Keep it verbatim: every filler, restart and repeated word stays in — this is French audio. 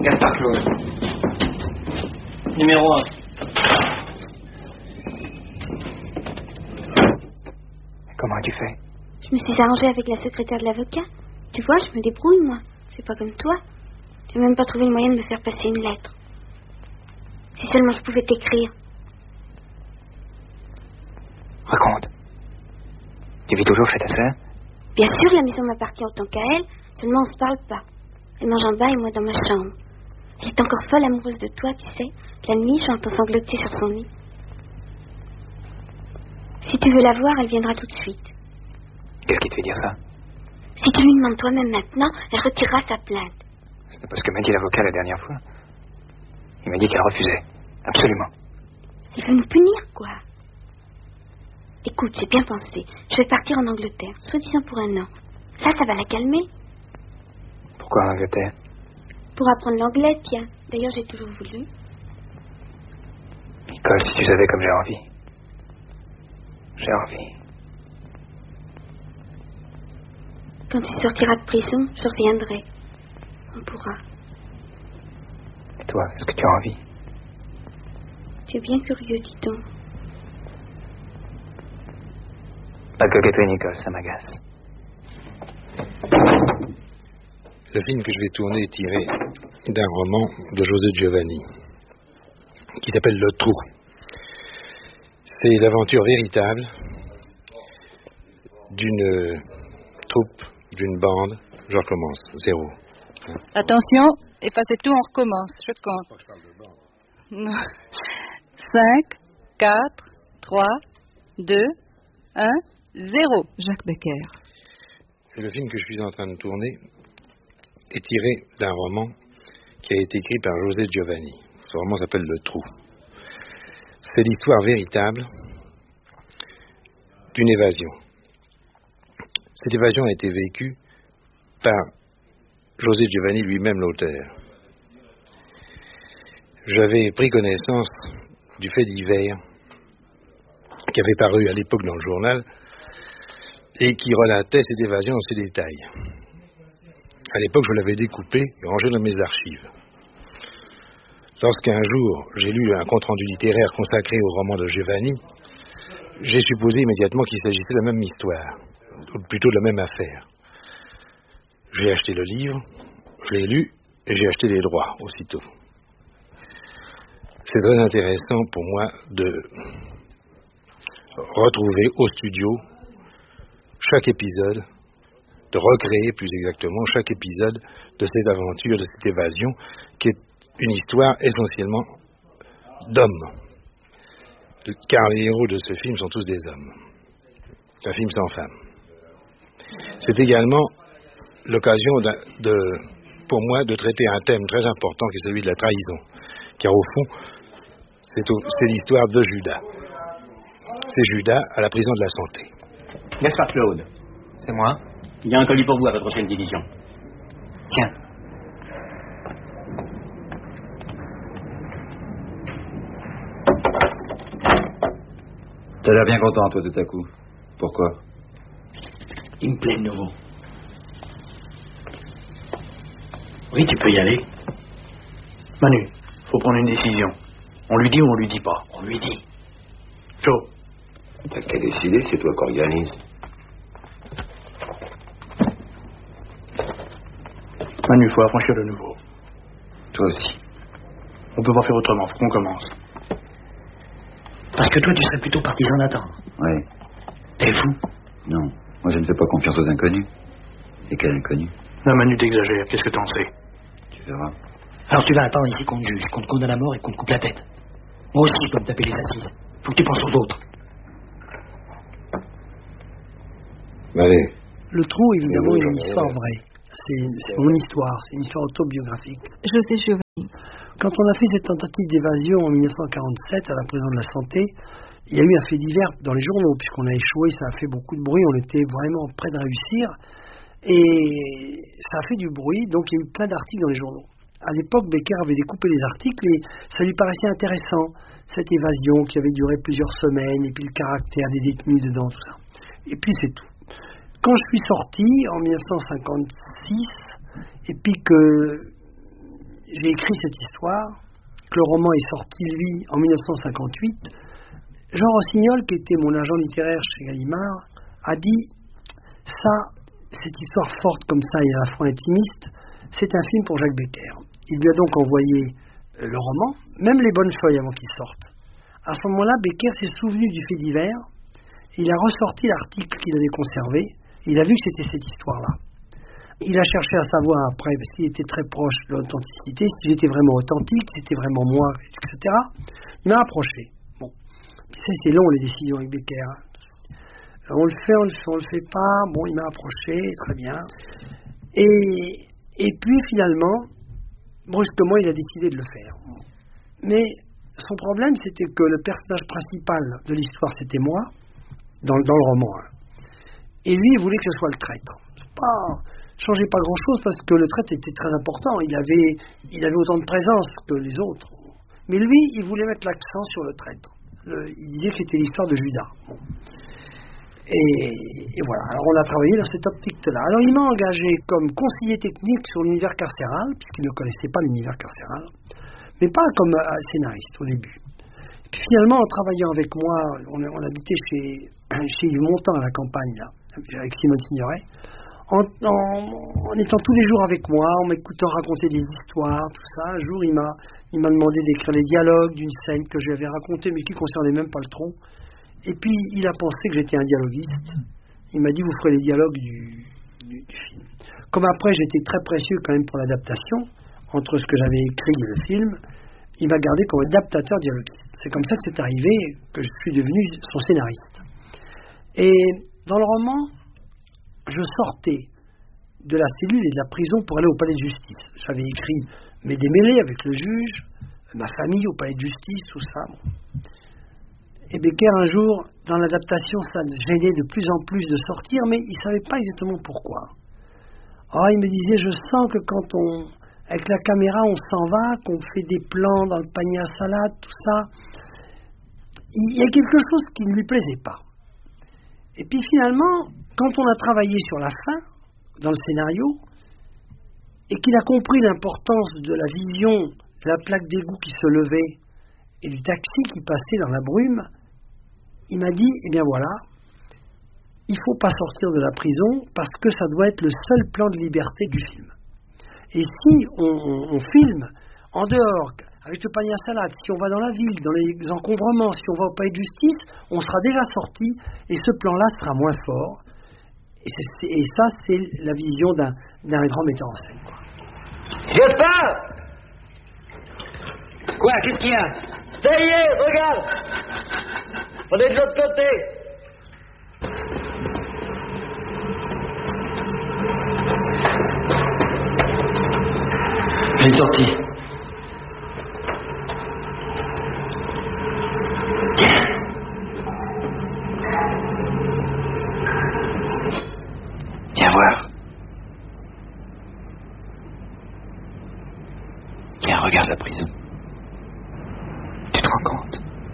Gaspard Claude. Numéro un. Comment as-tu fait? Je me suis arrangée avec la secrétaire de l'avocat. Tu vois, je me débrouille, moi. C'est pas comme toi. Tu n'as même pas trouvé le moyen de me faire passer une lettre. Si seulement je pouvais t'écrire. Raconte. Tu vis toujours chez ta sœur? Bien sûr, la maison m'appartient autant qu'à elle. Seulement, on se parle pas. Elle mange en bas et moi dans ma chambre. Elle est encore folle amoureuse de toi, tu sais. La nuit, je l'entends sangloter sur son lit. Si tu veux la voir, elle viendra tout de suite. Qu'est-ce qui te fait dire ça? Si tu lui demandes toi-même maintenant, elle retirera sa plainte. C'est parce que m'a dit l'avocat la dernière fois. Il m'a dit qu'elle refusait. Absolument. Elle veut nous punir, quoi. Écoute, j'ai bien pensé. Je vais partir en Angleterre, soi-disant pour un an. Ça, ça va la calmer. Pourquoi en Angleterre? Pour apprendre l'anglais, tiens. D'ailleurs, j'ai toujours voulu. Nicole, si tu savais comme j'ai envie. J'ai envie. Quand tu sortiras de prison, je reviendrai. On pourra. Et toi, est-ce que tu as envie? Tu es bien curieux, dis donc. Pas de coquetterie, Nicole, ça m'agace. Le film que je vais tourner est tiré d'un roman de José Giovanni qui s'appelle Le Trou. C'est l'aventure véritable d'une troupe, d'une bande. Je recommence, zéro. Attention, effacez tout, on recommence. Je compte. Non. cinq, quatre, trois, deux, un, zéro. Jacques Becker. Le film que je suis en train de tourner est tiré d'un roman qui a été écrit par José Giovanni. Ce roman s'appelle Le Trou. C'est l'histoire véritable d'une évasion. Cette évasion a été vécue par José Giovanni lui-même, l'auteur. J'avais pris connaissance du fait divers qui avait paru à l'époque dans le journal et qui relatait cette évasion dans ses détails. À l'époque, je l'avais découpé et rangé dans mes archives. Lorsqu'un jour, j'ai lu un compte-rendu littéraire consacré au roman de Giovanni, j'ai supposé immédiatement qu'il s'agissait de la même histoire, ou plutôt de la même affaire. J'ai acheté le livre, je l'ai lu, et j'ai acheté les droits aussitôt. C'est très intéressant pour moi de retrouver au studio chaque épisode, de recréer plus exactement chaque épisode de cette aventure, de cette évasion, qui est une histoire essentiellement d'hommes. Car les héros de ce film sont tous des hommes. C'est un film sans femmes. C'est également l'occasion de, de, pour moi de traiter un thème très important qui est celui de la trahison. Car au fond, c'est, au, c'est l'histoire de Judas. C'est Judas à la prison de la Santé. Gaspard Claude. C'est moi. Il y a un colis pour vous à votre prochaine division. Tiens. T'as l'air bien content, toi, tout à coup. Pourquoi? Il me plaît de nouveau. Oui, tu peux y aller. Manu, faut prendre une décision. On lui dit ou on lui dit pas? On lui dit. Joe. T'as qu'à décider, c'est toi qui organise. Manu, faut affranchir de nouveau. Toi aussi. On peut pas faire autrement, faut qu'on commence. Parce que toi, tu serais plutôt partisan d'attendre. Oui. T'es fou? Non. Moi, je ne fais pas confiance aux inconnus. Et quel inconnu? Non, Manu, t'exagères. Qu'est-ce que t'en sais? Tu verras. Alors tu vas attendre ici qu'on te juge, qu'on te condamne à mort et qu'on te coupe la tête. Moi aussi, je peux me taper les assises. Faut que tu penses aux autres. Allez. Le Trou, évidemment, est une histoire vraie. C'est, c'est mon histoire, c'est une histoire autobiographique. José Giovanni. Quand on a fait cette tentative d'évasion en dix-neuf cent quarante-sept à la prison de la Santé, il y a eu un fait divers dans les journaux, puisqu'on a échoué, ça a fait beaucoup de bruit, on était vraiment près de réussir, et ça a fait du bruit, donc il y a eu plein d'articles dans les journaux. À l'époque, Becker avait découpé les articles et ça lui paraissait intéressant, cette évasion qui avait duré plusieurs semaines, et puis le caractère des détenus dedans, tout ça. Et puis c'est tout. Quand je suis sorti en dix-neuf cent cinquante-six, et puis que j'ai écrit cette histoire, que le roman est sorti, lui, en mille neuf cent cinquante-huit, Jean Rossignol, qui était mon agent littéraire chez Gallimard, a dit « Ça, cette histoire forte comme ça et à la fois intimiste, c'est un film pour Jacques Becker. » Il lui a donc envoyé euh, le roman, même les bonnes feuilles avant qu'il sorte. À ce moment-là, Becker s'est souvenu du fait divers, il a ressorti l'article qu'il avait conservé, il a vu que c'était cette histoire-là. Il a cherché à savoir après, parce qu'il était très proche de l'authenticité, si j'étais vraiment authentique, si c'était vraiment moi, et cetera. Il m'a approché. Bon, puis ça, c'est long les décisions avec Becker. On le fait, on le fait, on le fait pas. Bon, il m'a approché, très bien. Et, et puis finalement, brusquement, il a décidé de le faire. Mais son problème, c'était que le personnage principal de l'histoire, c'était moi, dans, dans le roman. Hein. Et lui, il voulait que ce soit le traître. C'est pas... changeait pas grand-chose parce que le traître était très important. Il avait, il avait autant de présence que les autres. Mais lui, il voulait mettre l'accent sur le traître. Le, il disait que c'était l'histoire de Judas. Bon. Et, et voilà. Alors on a travaillé dans cette optique-là. Alors il m'a engagé comme conseiller technique sur l'univers carcéral, puisqu'il ne connaissait pas l'univers carcéral, mais pas comme euh, scénariste au début. Et puis finalement, en travaillant avec moi, on, on habitait chez, chez Yves Montand à la campagne, là, avec Simone Signoret. En, en, en étant tous les jours avec moi, en m'écoutant raconter des histoires, tout ça, un jour il m'a, il m'a demandé d'écrire les dialogues d'une scène que je lui avais racontée, mais qui ne concernait même pas le tronc. Et puis il a pensé que j'étais un dialoguiste. Il m'a dit vous ferez les dialogues du, du, du film. Comme après j'étais très précieux quand même pour l'adaptation, entre ce que j'avais écrit et le film, il m'a gardé comme adaptateur dialoguiste. C'est comme ça que c'est arrivé que je suis devenu son scénariste. Et dans le roman, je sortais de la cellule et de la prison pour aller au palais de justice. J'avais écrit mes démêlés avec le juge, ma famille au palais de justice, tout ça. Et Becker, un jour, dans l'adaptation, ça le gênait de plus en plus de sortir, mais il ne savait pas exactement pourquoi. Alors il me disait, je sens que quand on, avec la caméra, on s'en va, qu'on fait des plans dans le panier à salade, tout ça, il y a quelque chose qui ne lui plaisait pas. Et puis finalement, quand on a travaillé sur la fin, dans le scénario, et qu'il a compris l'importance de la vision de la plaque d'égout qui se levait et du taxi qui passait dans la brume, il m'a dit, eh bien voilà, il ne faut pas sortir de la prison parce que ça doit être le seul plan de liberté du film. Et si on, on, on filme en dehors, avec le panier à salade, si on va dans la ville, dans les encombrements, si on va au palais de justice, on sera déjà sorti et ce plan-là sera moins fort. Et, c'est, et ça, c'est la vision d'un, d'un grand metteur en scène. Gaspard! Quoi? Qu'est-ce qu'il y a? Ça y est, regarde! On est de l'autre côté! Une sortie. Viens voir. Tiens, regarde la prison. Tu te rends compte?